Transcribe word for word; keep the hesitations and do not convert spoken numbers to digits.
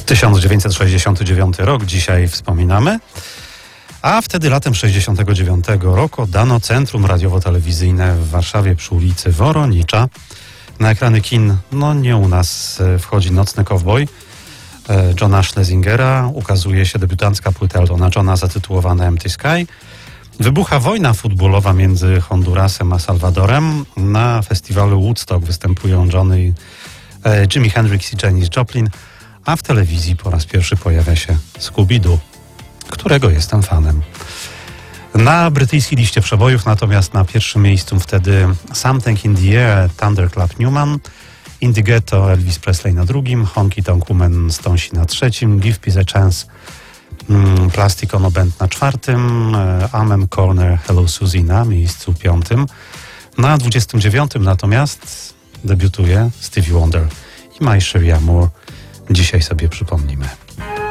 tysiąc dziewięćset sześćdziesiąty dziewiąty rok dzisiaj wspominamy, a wtedy latem sześćdziesiątego dziewiątego roku oddano Centrum Radiowo-Telewizyjne w Warszawie przy ulicy Woronicza. Na ekrany kin, no nie u nas, wchodzi Nocny Cowboy Johna Schlesingera, ukazuje się debiutancka płyta Eltona Johna zatytułowana Empty Sky. Wybucha wojna futbolowa między Hondurasem a Salwadorem. Na festiwalu Woodstock występują Johnny, e, Jimi Hendrix i Janis Joplin, a w telewizji po raz pierwszy pojawia się Scooby-Doo, którego jestem fanem. Na brytyjskiej liście przebojów natomiast na pierwszym miejscu wtedy Something in the Air, Thunderclap Newman, In the Ghetto, Elvis Presley na drugim, Honky Tonk Woman, Stonesi na trzecim, Give Peace a Chance, mm, Plastic Ono Band na czwartym, Amen Corner, Hello Susie na miejscu piątym. Na dwudziestym dziewiątym natomiast debiutuje Stevie Wonder i My Cherie Amour. Dzisiaj sobie przypomnimy.